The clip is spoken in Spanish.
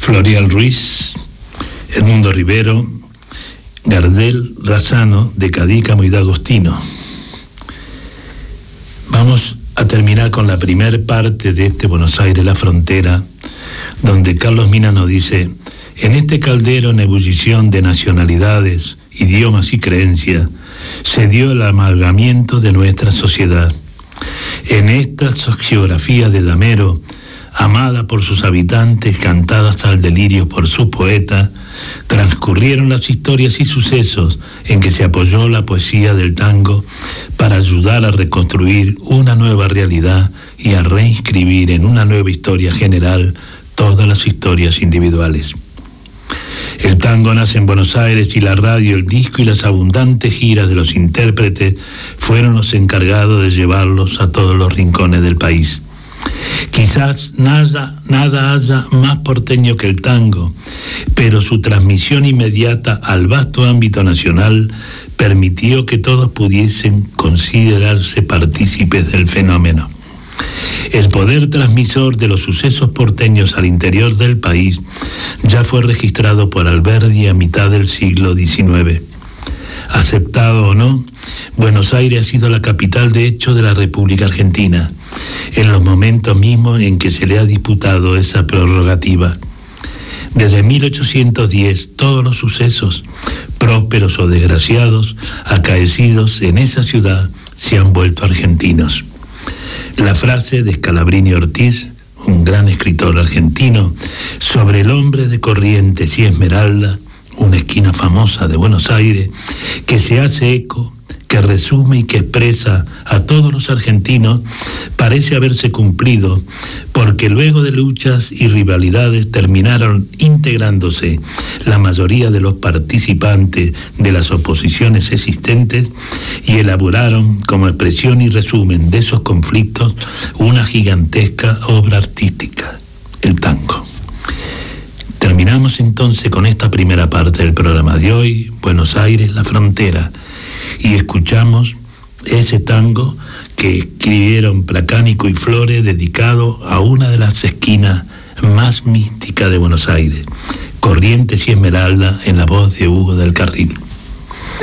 Florial Ruiz, Edmundo Rivero, Gardel Razzano de Cadícamo y D'Agostino. Vamos a terminar con la primer parte de este Buenos Aires, la frontera, donde Carlos Mina nos dice: en este caldero en ebullición de nacionalidades, idiomas y creencias, se dio el amalgamiento de nuestra sociedad. En esta geografía de Damero, amada por sus habitantes, cantada hasta el delirio por su poeta, transcurrieron las historias y sucesos en que se apoyó la poesía del tango para ayudar a reconstruir una nueva realidad y a reinscribir en una nueva historia general todas las historias individuales. El tango nace en Buenos Aires y la radio, el disco y las abundantes giras de los intérpretes fueron los encargados de llevarlos a todos los rincones del país. Quizás nada haya más porteño que el tango, pero su transmisión inmediata al vasto ámbito nacional permitió que todos pudiesen considerarse partícipes del fenómeno. El poder transmisor de los sucesos porteños al interior del país ya fue registrado por Alberdi a mitad del siglo XIX. Aceptado o no, Buenos Aires ha sido la capital de hecho de la República Argentina, en los momentos mismos en que se le ha disputado esa prerrogativa. Desde 1810, todos los sucesos, prósperos o desgraciados, acaecidos en esa ciudad, se han vuelto argentinos. La frase de Scalabrini Ortiz, un gran escritor argentino, sobre el hombre de Corrientes y Esmeralda, una esquina famosa de Buenos Aires, que se hace eco, que resume y que expresa a todos los argentinos, parece haberse cumplido, porque luego de luchas y rivalidades terminaron integrándose la mayoría de los participantes de las oposiciones existentes y elaboraron como expresión y resumen de esos conflictos una gigantesca obra artística, el tango. Terminamos entonces con esta primera parte del programa de hoy, Buenos Aires, la frontera, y escuchamos ese tango que escribieron Placánico y Flores, dedicado a una de las esquinas más místicas de Buenos Aires, Corrientes y Esmeralda, en la voz de Hugo del Carril.